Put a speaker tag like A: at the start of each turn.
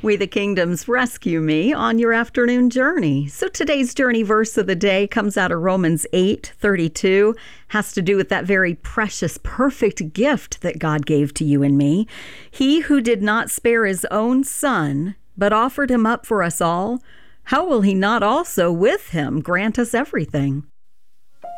A: We the Kingdoms rescue me on your afternoon journey. So today's journey verse of the day comes out of Romans 8:32. Has to do with that very precious, perfect gift that God gave to you and me. He who did not spare his own son, but offered him up for us all, how will he not also with him grant us everything?